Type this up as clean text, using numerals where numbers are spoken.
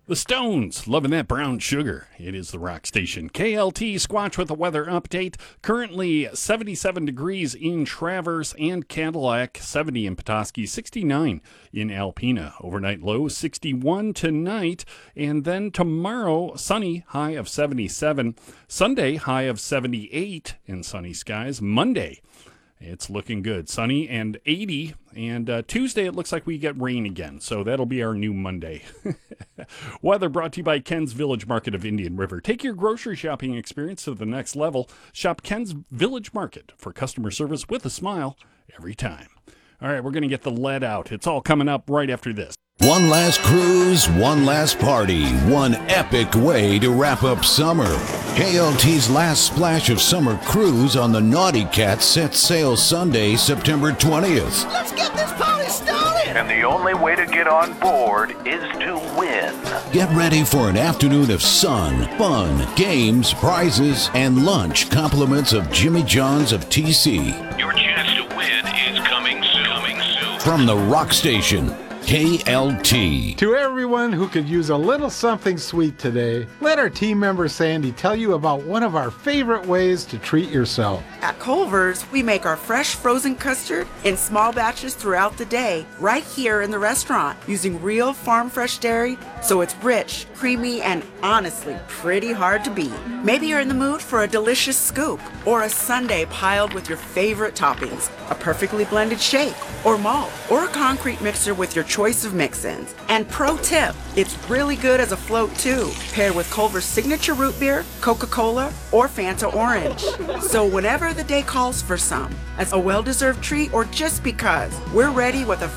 The Stones, loving that brown sugar. It is the rock station. KLT Squatch with a weather update. Currently 77 degrees in Traverse and Cadillac, 70 in Petoskey, 69 in Alpena. Overnight low 61 tonight, and then tomorrow sunny, high of 77. Sunday high of 78 in sunny skies. Monday, it's looking good. Sunny and 80. And Tuesday, it looks like we get rain again. So that'll be our new Monday. Weather brought to you by Ken's Village Market of Indian River. Take your grocery shopping experience to the next level. Shop Ken's Village Market for customer service with a smile every time. All right, we're going to get the lead out. It's all coming up right after this. One last cruise, one last party, one epic way to wrap up summer. KLT's last splash of summer cruise on the Naughty Cat sets sail Sunday, September 20th. Let's get this party started! And the only way to get on board is to win. Get ready for an afternoon of sun, fun, games, prizes, and lunch compliments of Jimmy John's of TC. Your chance to win is coming soon. From the rock station, KLT. To everyone who could use a little something sweet today, let our team member Sandy tell you about one of our favorite ways to treat yourself. At Culver's, we make our fresh frozen custard in small batches throughout the day, right here in the restaurant, using real farm fresh dairy, so it's rich, creamy, and honestly pretty hard to beat. Maybe you're in the mood for a delicious scoop, or a sundae piled with your favorite toppings, a perfectly blended shake, or malt, or a concrete mixer with your choice of mix-ins. And pro tip, it's really good as a float too, paired with Culver's signature root beer, Coca-Cola, or Fanta Orange. So whenever the day calls for some, as a well-deserved treat or just because, we're ready with a